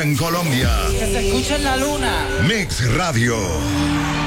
En Colombia. Que se escuche en la luna. Mix Radio.